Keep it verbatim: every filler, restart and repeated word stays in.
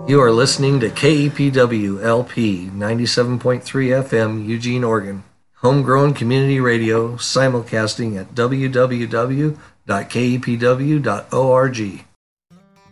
You are listening to K E P W L P ninety-seven point three F M, Eugene, Oregon. Homegrown community radio, simulcasting at w w w dot k e p w dot org.